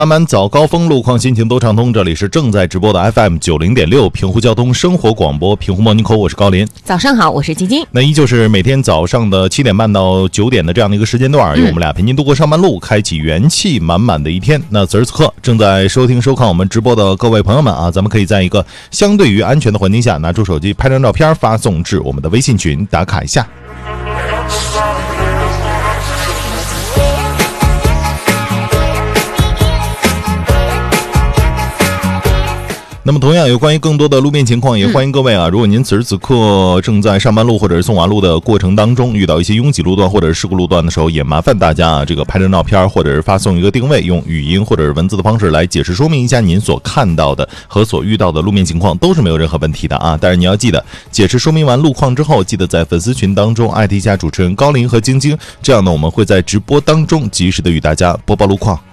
慢慢早高峰路况心情都畅通，这里是正在直播的 FM90.6 平湖交通生活广播，平湖 Morning Call， 我是高林。 早上好，我是晶晶。 那依旧是每天早上的7点半到9点的这样的一个时间段，由我们俩陪您度过上班路，开启元气满满的一天。那此时此刻正在收听收看我们直播的各位朋友们啊，咱们可以在一个相对于安全的环境下，拿出手机拍张照片发送至我们的微信群，打卡一下。那么同样有关于更多的路面情况，也欢迎各位啊，如果您此时此刻正在上班路或者是送娃路的过程当中，遇到一些拥挤路段或者是事故路段的时候，也麻烦大家啊，这个拍张照片或者是发送一个定位，用语音或者是文字的方式来解释说明一下您所看到的和所遇到的路面情况，都是没有任何问题的啊。但是你要记得，解释说明完路况之后，记得在粉丝群当中艾特一下主持人高林和晶晶，这样呢我们会在直播当中及时的与大家播报路况。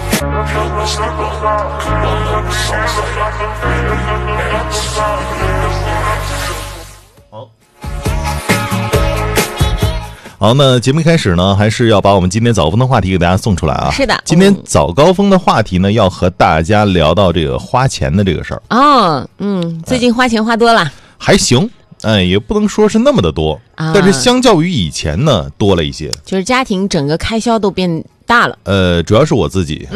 好，那节目一开始呢，还是要把我们今天早高峰的话题给大家送出来啊。 是的， 今天早高峰的话题呢，要和大家聊到这个花钱的这个事儿。 最近花钱花多了， 还行，也不能说是那么的多，但是相较于以前呢，多了一些。 就是家庭整个开销都变大了。 主要是我自己。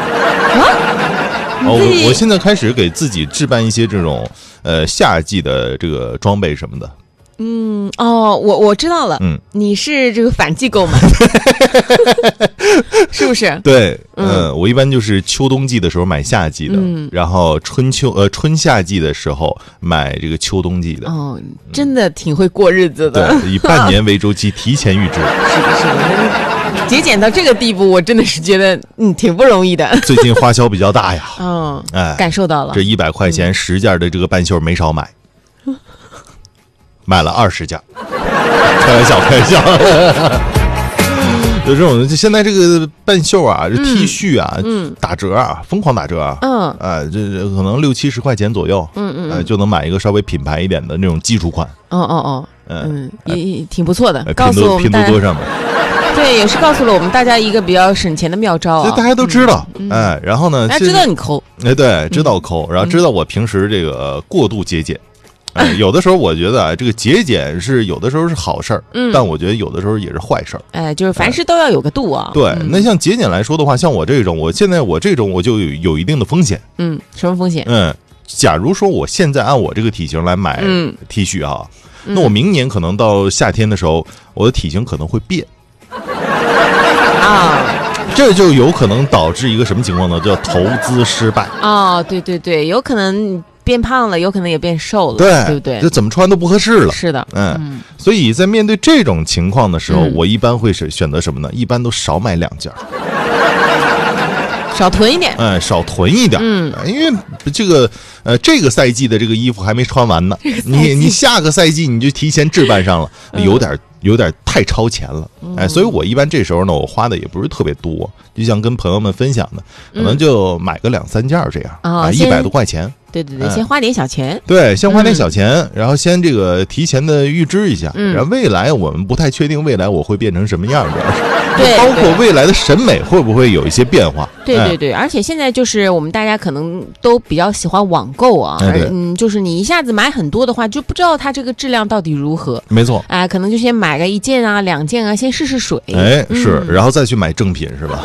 我现在开始给自己置办一些这种夏季的这个装备什么的。 我知道了。你是这个反季购买，是不是？ 对，我一般就是秋冬季的时候买夏季的，然后春夏季的时候买这个秋冬季的。 真的挺会过日子的。 对，以半年为周期，提前预支。是的，节俭到这个地步，我真的是觉得挺不容易的。 最近花销比较大呀。 感受到了。 这100块钱10件的这个半袖没少买。买了20件，开玩笑。有这种现在这个半袖啊，这 T 恤啊，打折啊，疯狂打折啊，这可能60-70块钱左右，就能买一个稍微品牌一点的那种基础款。 也挺不错的。告诉我们大家， 拼多多上面， 对，也是告诉了我们大家一个比较省钱的妙招啊。 大家都知道，然后呢， 大家知道你抠， 对，知道抠，然后知道我平时这个过度节俭。有的时候我觉得这个节俭是有的时候是好事儿，但我觉得有的时候也是坏事儿。 就是凡事都要有个度啊。对， 那像节俭来说的话，像我这种，我这种我就有一定的风险。 什么风险？ 假如说我现在按我这个体型来买 T 恤啊，那我明年可能到夏天的时候，我的体型可能会变。这就有可能导致一个什么情况呢？叫投资失败。 对，有可能变胖了，有可能也变瘦了，对不对？ 这怎么穿都不合适了。是的， 所以在面对这种情况的时候，我一般会选择什么呢？一般都少买2件， 少囤一点。 少囤一点。因为这个赛季的这个衣服还没穿完呢，你下个赛季你就提前置办上了，有点太超前了。所以我一般这时候呢，我花的也不是特别多，就像跟朋友们分享的，可能就买个2-3件这样，100多块钱。 对，先花点小钱。 对，先花点小钱，然后先这个提前的预支一下。然后未来我们不太确定未来我会变成什么样的，包括未来的审美会不会有一些变化。 对，而且现在就是我们大家可能都比较喜欢网购啊，就是你一下子买很多的话，就不知道它这个质量到底如何。 没错， 可能就先买个1件啊、2件啊，先试试水。 是，然后再去买正品，是吧？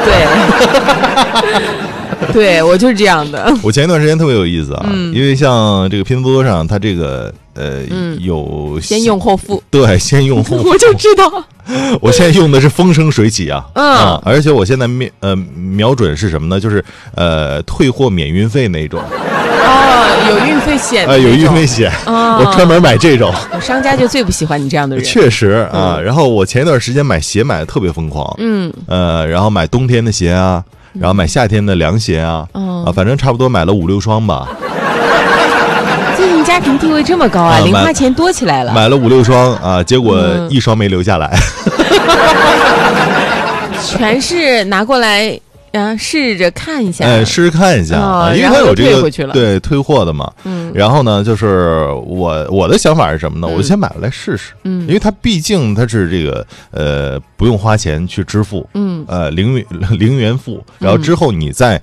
对，我就是这样的。 我前一段时间特别有意思啊，因为像这个拼多多上，它这个有先用后付。 对，先用后付。 我就知道， 我现在用的是风生水起啊。而且我现在瞄准是什么呢？就是退货免运费那种。 有运费险。 有运费险。我专门买这种。 商家就最不喜欢你这样的人。 确实啊。然后我前一段时间买鞋买的特别疯狂。然后买冬天的鞋啊。然后买夏天的凉鞋啊，反正差不多买了5-6双吧。 最近家庭地位这么高零花钱多起来了。 买了5-6双啊，结果1双没留下来。 全是拿过来试着看一下， 试试看一下，因为它有这个对退货的嘛。然后呢，就是我的想法是什么呢？我先买回来试试，因为它毕竟它是这个不用花钱去支付，零元付，然后之后你再